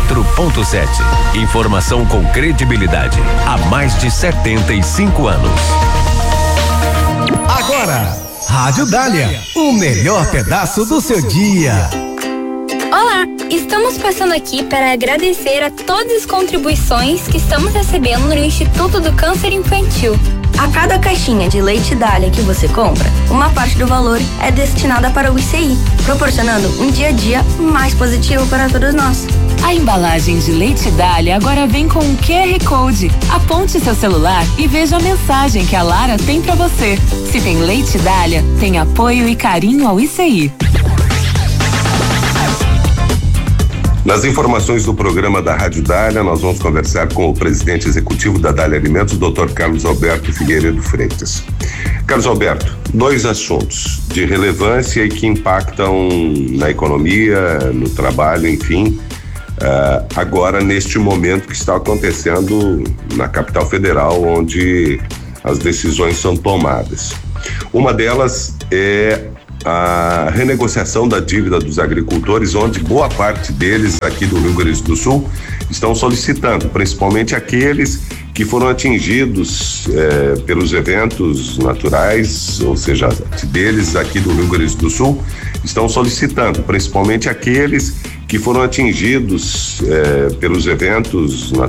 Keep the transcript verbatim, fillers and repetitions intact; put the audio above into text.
quatro ponto sete. Informação com credibilidade há mais de setenta e cinco anos. Agora, Rádio Dália, o melhor pedaço do seu dia. Olá, estamos passando aqui para agradecer a todas as contribuições que estamos recebendo no Instituto do Câncer Infantil. A cada caixinha de leite Dália que você compra, uma parte do valor é destinada para o I C I, proporcionando um dia a dia mais positivo para todos nós. A embalagem de leite Dália agora vem com um Q R Code. Aponte seu celular e veja a mensagem que a Lara tem para você. Se tem leite Dália, tem apoio e carinho ao I C I. Nas informações do programa da Rádio Dália, nós vamos conversar com o presidente executivo da Dália Alimentos, doutor Carlos Alberto Figueiredo Freitas. Carlos Alberto, dois assuntos de relevância e que impactam na economia, no trabalho, enfim, uh, agora neste momento que está acontecendo na capital federal, onde as decisões são tomadas. Uma delas é a renegociação da dívida dos agricultores, onde boa parte deles aqui do Rio Grande do Sul estão solicitando, principalmente aqueles que foram atingidos eh, pelos eventos naturais, ou seja, deles aqui do Rio Grande do Sul estão solicitando, principalmente aqueles que foram atingidos eh, pelos eventos naturais.